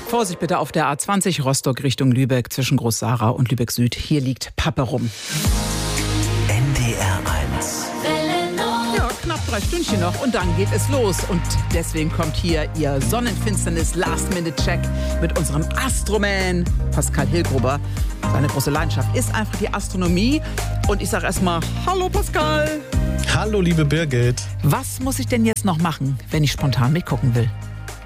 Vorsicht bitte auf der A20 Rostock Richtung Lübeck zwischen Groß-Sara und Lübeck Süd. Hier liegt Pappe rum. NDR 1. Ja, knapp 3 Stündchen noch und dann geht es los. Und deswegen kommt hier Ihr Sonnenfinsternis-Last-Minute-Check mit unserem Astroman Pascal Hillgruber. Seine große Leidenschaft ist einfach die Astronomie. Und ich sage erstmal, hallo Pascal. Hallo liebe Birgit. Was muss ich denn jetzt noch machen, wenn ich spontan mitgucken will?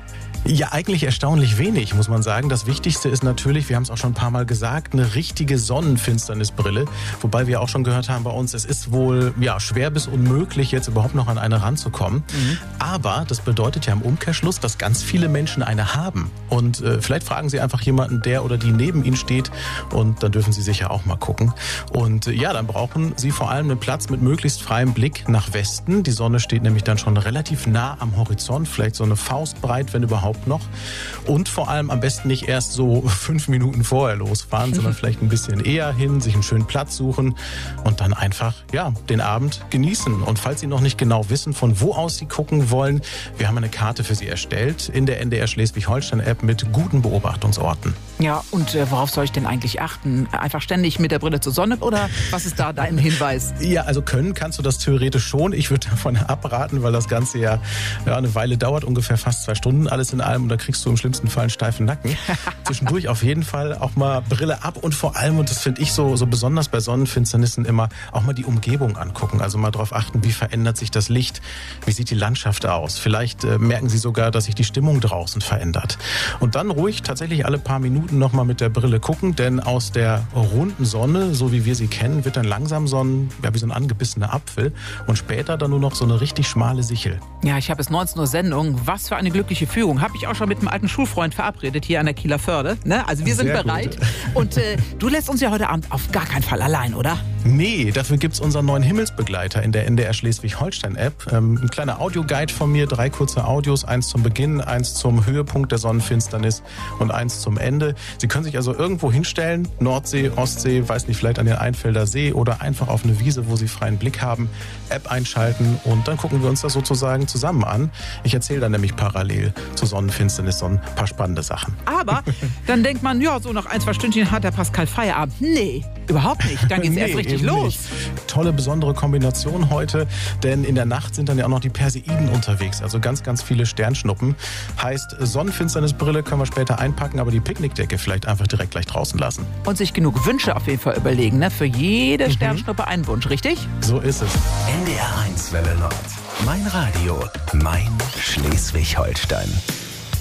Ja, eigentlich erstaunlich wenig, muss man sagen. Das Wichtigste ist natürlich, wir haben es auch schon ein paar Mal gesagt, eine richtige Sonnenfinsternisbrille. Wobei wir auch schon gehört haben bei uns, es ist wohl schwer bis unmöglich, jetzt überhaupt noch an eine ranzukommen. Aber das bedeutet ja im Umkehrschluss, dass ganz viele Menschen eine haben. Und vielleicht fragen Sie einfach jemanden, der oder die neben Ihnen steht. Und dann dürfen Sie sicher auch mal gucken. Und dann brauchen Sie vor allem einen Platz mit möglichst freiem Blick nach Westen. Die Sonne steht nämlich dann schon relativ nah am Horizont, vielleicht so eine Faustbreit, wenn überhaupt noch. Und vor allem am besten nicht erst so 5 Minuten vorher losfahren, sondern vielleicht ein bisschen eher hin, sich einen schönen Platz suchen und dann einfach den Abend genießen. Und falls Sie noch nicht genau wissen, von wo aus Sie gucken wollen, wir haben eine Karte für Sie erstellt in der NDR Schleswig-Holstein-App mit guten Beobachtungsorten. Ja, und worauf soll ich denn eigentlich achten? Einfach ständig mit der Brille zur Sonne oder was ist da dein Hinweis? Ja, also kannst du das theoretisch schon. Ich würde davon abraten, weil das Ganze ja eine Weile dauert, ungefähr fast 2 Stunden, alles in allem. Und da kriegst du im schlimmsten Fall einen steifen Nacken. Zwischendurch auf jeden Fall auch mal Brille ab und vor allem, und das finde ich so besonders bei Sonnenfinsternissen immer, auch mal die Umgebung angucken. Also mal darauf achten, wie verändert sich das Licht, wie sieht die Landschaft aus. Vielleicht merken Sie sogar, dass sich die Stimmung draußen verändert. Und dann ruhig tatsächlich alle paar Minuten nochmal mit der Brille gucken, denn aus der runden Sonne, so wie wir sie kennen, wird dann langsam wie so ein angebissener Apfel und später dann nur noch so eine richtig schmale Sichel. Ja, ich habe es 19 Uhr Sendung. Was für eine glückliche Fügung. Habe ich auch schon mit einem alten Schulfreund verabredet hier an der Kieler Förde. Ne? Also wir sind Sehr bereit. gut. Und du lässt uns ja heute Abend auf gar keinen Fall allein, oder? Nee, dafür gibt's unseren neuen Himmelsbegleiter in der NDR Schleswig-Holstein-App. Ein kleiner Audioguide von mir, 3 kurze Audios, 1 zum Beginn, 1 zum Höhepunkt der Sonnenfinsternis und 1 zum Ende. Sie können sich also irgendwo hinstellen, Nordsee, Ostsee, weiß nicht, vielleicht an den Einfelder See oder einfach auf eine Wiese, wo Sie freien Blick haben, App einschalten und dann gucken wir uns das sozusagen zusammen an. Ich erzähle dann nämlich parallel zur Sonnenfinsternis so ein paar spannende Sachen. Aber dann denkt man, so nach 1, 2 Stündchen hat der Pascal Feierabend. Nee, überhaupt nicht. Dann geht's erst richtig los. Nicht. Tolle, besondere Kombination heute, denn in der Nacht sind dann ja auch noch die Perseiden unterwegs, also ganz, ganz viele Sternschnuppen. Heißt, Sonnenfinsternisbrille können wir später einpacken, aber die Picknickdecke vielleicht einfach direkt gleich draußen lassen. Und sich genug Wünsche auf jeden Fall überlegen, ne? Für jede Sternschnuppe einen Wunsch, richtig? So ist es. NDR 1 Welle Nord. Mein Radio, mein Schleswig-Holstein.